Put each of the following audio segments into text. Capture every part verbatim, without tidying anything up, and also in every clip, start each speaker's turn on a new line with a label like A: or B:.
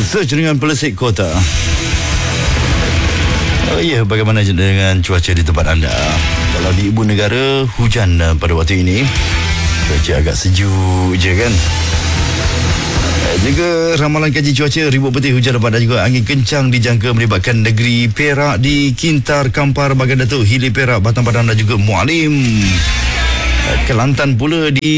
A: Search dengan Pelesik Kota. Oh ya, bagaimana dengan cuaca di tempat anda? Kalau di ibu negara, hujan pada waktu ini. Cuaca agak sejuk je kan. Juga ramalan kaji cuaca, ribut peti, hujan lebat dan juga angin kencang dijangka melibatkan negeri Perak di Kintar, Kampar, Bagan Datuk, Hilir Perak, Batang Padang dan juga Mualim. Kelantan pula di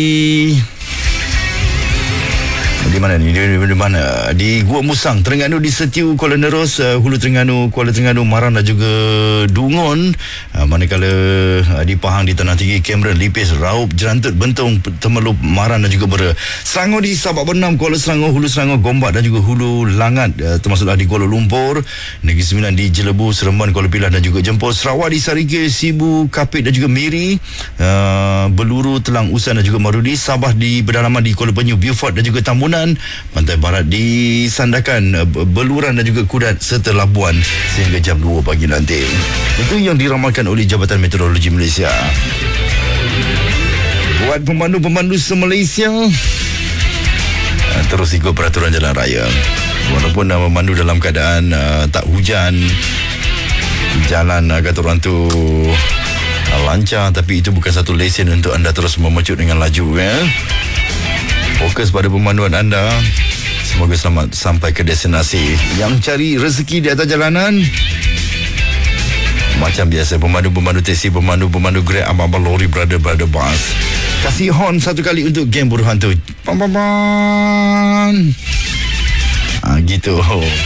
A: di mana ni? Di, di mana? Di Gua Musang, Terengganu, di Setiu, Kuala Nerus, uh, Hulu Terengganu, Kuala Terengganu, Maran dan juga Dungun. Uh, manakala uh, di Pahang, di Tanah Tinggi, Cameron, Lipis, Raup, Jerantut, Bentong, Temelup, Maran dan juga Bera. Selangor di Sabak Bernam, Kuala Selangor, Hulu Selangor, Gombak dan juga Hulu Langat, uh, termasuklah di Kuala Lumpur. Negeri Sembilan di Jelebu, Seremban, Kuala Pilah dan juga Jempol. Sarawak di Sarike, Sibu, Kapit dan juga Miri, uh, Beluru, Telang Usan dan juga Marudi. Sabah di Pedalaman di Kuala Penyu, Beaufort dan juga Tambunan. Pantai Barat di Sandakan, Beluran dan juga Kudat serta Labuan sehingga jam dua pagi nanti. Itu yang diramalkan oleh Jabatan Meteorologi Malaysia. Buat pemandu-pemandu se-Malaysia, terus ikut peraturan jalan raya. Walaupun uh, memandu dalam keadaan uh, tak hujan, jalan uh, kata orang tu uh, lancar, tapi itu bukan satu lesen untuk anda terus memecut dengan laju, ya. Fokus pada pemanduan anda. Semoga selamat sampai ke destinasi. Yang cari rezeki di atas jalanan, macam biasa, pemandu-pemandu teksi, pemandu-pemandu Grab, abang-abang lori, brother-brother bus, kasih horn satu kali untuk geng buruh hantu. Pam pam pam. Ah, gitu.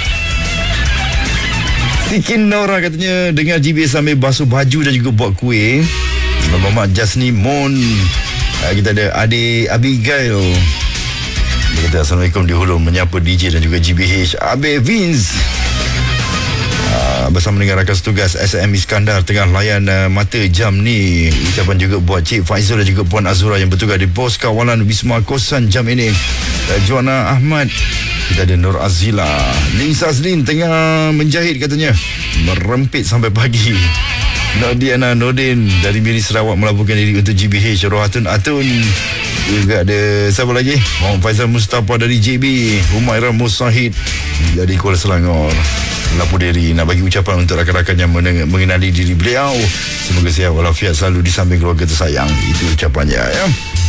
A: Sikin Nora katanya dengar G B S sambil basuh baju dan juga buat kuih. Mama Jasni Mon. Uh, kita ada adik Abigail. Dia kata Assalamualaikum di Hulu, menyapa D J dan juga G B H. Abe Vince uh, bersama dengan rakan setugas S M Iskandar tengah layan uh, mata jam ni. Ucapan juga buat Cik Faizal dan juga Puan Azura yang bertugas di pos kawalan Wisma Kosan jam ini. uh, Joanna Ahmad. Kita ada Nur Azila. Lin Sazlin tengah menjahit katanya, merempit sampai pagi. Nodiana Nordin dari Miri Sarawak melaporkan diri untuk G B H. Rohatun Atun. Juga ada siapa lagi? Muhammad Faizal Mustafa dari J B. Humaira Musahid dari Kuala Selangor melapor diri, nak bagi ucapan untuk rakan-rakan yang mengenali diri beliau. Semoga sihat walafiat selalu di samping keluarga tersayang. Itu ucapannya, ya.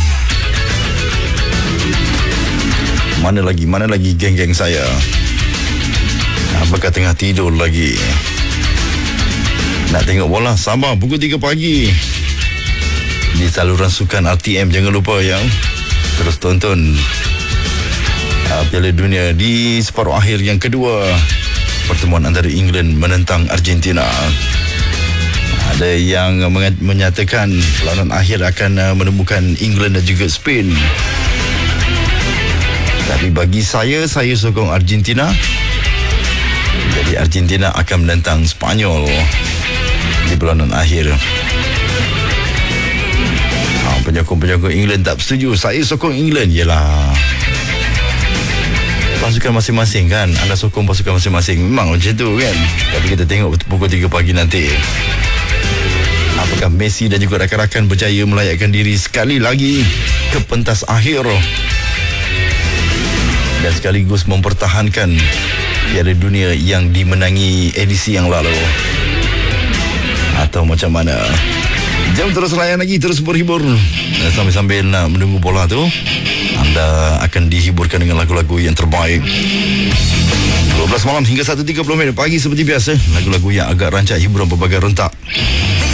A: Mana lagi? Mana lagi geng-geng saya? Apakah tengah tidur lagi? Nak tengok bola Sabah pukul tiga pagi di saluran sukan R T M. Jangan lupa, yang terus tonton uh, Piala Dunia di separuh akhir yang kedua, pertemuan antara England menentang Argentina. Ada yang menyatakan perlawanan akhir akan uh, menemukan England dan juga Spain. Tapi bagi saya, saya sokong Argentina. Jadi Argentina akan menentang Spanyol di perlawanan akhir. Ha, penyokong-penyokong England tak setuju. Saya sokong England. Yelah, pasukan masing-masing kan. Anda sokong pasukan masing-masing. Memang macam tu kan. Tapi kita tengok pukul tiga pagi nanti, apakah Messi dan juga rakan-rakan berjaya melayakkan diri sekali lagi ke pentas akhir dan sekaligus mempertahankan Piala Dunia yang dimenangi edisi yang lalu, atau macam mana? Jom terus layan lagi, terus berhibur. Dan sambil-sambil nak menunggu bola tu, anda akan dihiburkan dengan lagu-lagu yang terbaik. dua belas malam hingga satu tiga puluh minit pagi seperti biasa, lagu-lagu yang agak rancak hiburan berbagai rentak.